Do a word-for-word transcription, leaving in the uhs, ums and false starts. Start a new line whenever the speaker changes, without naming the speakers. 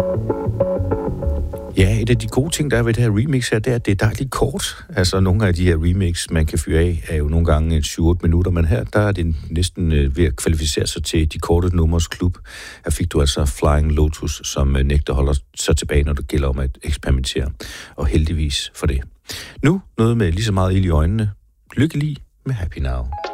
Ja, et af de gode ting, der er ved det her remix her, det er, at det er dejligt kort. Altså, nogle af de her remix, man kan fyre af, er jo nogle gange syv otte minutter, men her, der er det næsten øh, ved at kvalificere sig til de korte nummers klub. Her fik du altså Flying Lotus, som øh, nægter holder sig tilbage, når det gælder om at eksperimentere. Og heldigvis for det. Nu noget med lige så meget ild i øjnene. Lykkelig med Happy Now.